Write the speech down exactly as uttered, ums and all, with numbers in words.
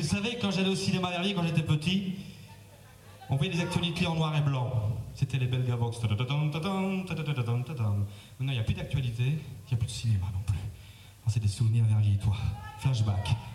vous savez, quand j'allais au cinéma Verviers, quand j'étais petit, on voyait des actualités en noir et blanc. C'était les Belgavox. Maintenant, il n'y a plus d'actualité, il n'y a plus de cinéma non plus. C'est des souvenirs Verviers, toi. Flashback.